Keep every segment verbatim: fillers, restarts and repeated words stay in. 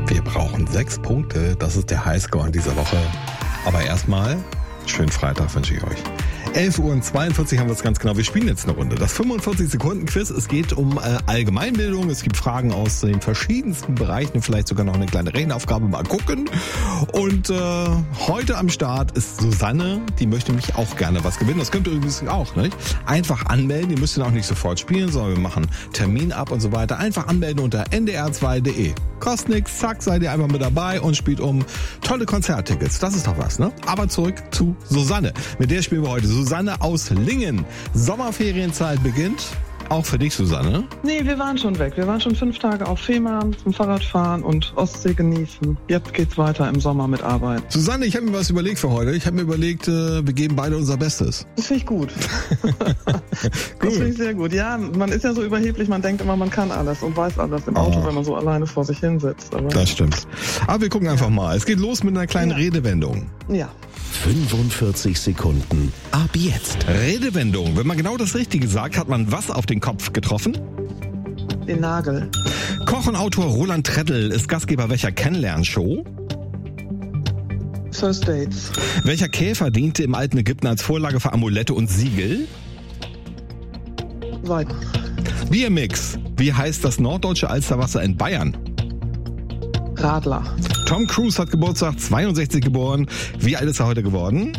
Wir brauchen sechs Punkte. Das ist der Highscore in dieser Woche. Aber erstmal, schönen Freitag wünsche ich euch. elf Uhr zweiundvierzig haben wir es ganz genau. Wir spielen jetzt eine Runde. Das fünfundvierzig Sekunden Quiz. Es geht um äh, Allgemeinbildung. Es gibt Fragen aus den verschiedensten Bereichen. Vielleicht sogar noch eine kleine Rechenaufgabe. Mal gucken. Und äh, heute am Start ist Susanne. Die möchte mich auch gerne was gewinnen. Das könnt ihr übrigens auch, nicht? Einfach anmelden. Ihr müsst dann auch nicht sofort spielen, sondern wir machen Termin ab und so weiter. Einfach anmelden unter n d r zwei punkt d e. Kostet nichts. Zack, seid ihr einfach mit dabei und spielt um tolle Konzerttickets. Das ist doch was, ne? Aber zurück zu Susanne. Mit der spielen wir heute. Susanne aus Lingen. Sommerferienzeit beginnt. Auch für dich, Susanne? Nee, wir waren schon weg. Wir waren schon fünf Tage auf Fehmarn zum Fahrradfahren und Ostsee genießen. Jetzt geht's weiter im Sommer mit Arbeit. Susanne, ich habe mir was überlegt für heute. Ich habe mir überlegt, wir geben beide unser Bestes. Das finde ich gut. Das finde ich sehr gut. Ja, man ist ja so überheblich, man denkt immer, man kann alles und weiß alles im Auto, oh. wenn man so alleine vor sich hin sitzt. Aber das stimmt. Aber wir gucken einfach mal. Es geht los mit einer kleinen ja. Redewendung. Ja. fünfundvierzig Sekunden ab jetzt. Redewendung. Wenn man genau das Richtige sagt, hat man was auf den Kopf getroffen? Den Nagel. Koch und Autor Roland Treddl ist Gastgeber welcher Kennenlernshow? First Dates. Welcher Käfer diente im alten Ägypten als Vorlage für Amulette und Siegel? Wein. Biermix. Wie heißt das norddeutsche Alsterwasser in Bayern? Radler. Tom Cruise hat Geburtstag, zweiundsechzig geboren. Wie alt ist er heute geworden?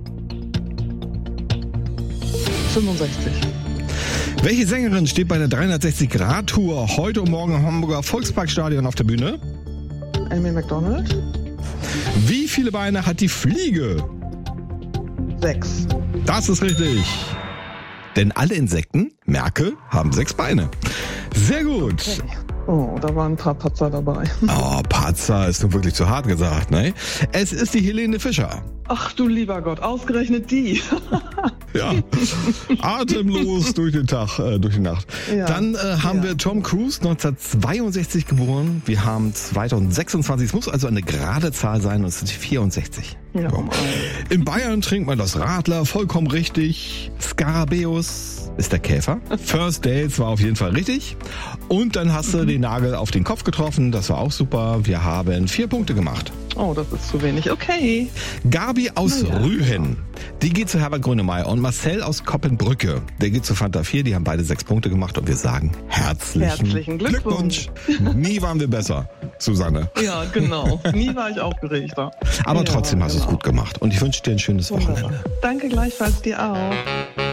fünfundsechzig. Welche Sängerin steht bei der dreihundertsechzig-Grad-Tour heute und morgen im Hamburger Volksparkstadion auf der Bühne? Amy McDonald. Wie viele Beine hat die Fliege? Sechs. Das ist richtig. Denn alle Insekten, merke, haben sechs Beine. Sehr gut. Okay. Oh, da waren ein paar Patzer dabei. Oh, Patzer ist nun wirklich zu hart gesagt, ne? Es ist die Helene Fischer. Ach du lieber Gott, ausgerechnet die. Ja, atemlos durch den Tag, äh, durch die Nacht. Ja. Dann äh, haben ja. wir Tom Cruise, neunzehnhundertzweiundsechzig geboren. Wir haben zweitausendsechsundzwanzig, es muss also eine gerade Zahl sein und es sind vierundsechzig. Ja, so. In Bayern trinkt man das Radler, vollkommen richtig. Skarabäus ist der Käfer. First Dates war auf jeden Fall richtig. Und dann hast du den Nagel auf den Kopf getroffen, das war auch super. Wir haben vier Punkte gemacht. Oh, das ist zu wenig. Okay. Gabi aus ja. Rühen, die geht zu Herbert Grönemeyer und Marcel aus Koppenbrücke, der geht zu Fanta vier, die haben beide sechs Punkte gemacht und wir sagen herzlichen, herzlichen Glückwunsch. Glückwunsch. Nie waren wir besser, Susanne. Ja, genau. Nie war ich aufgeregter. Aber ja, trotzdem hast du genau. es gut gemacht und ich wünsche dir ein schönes Wochenende. Danke gleichfalls dir auch.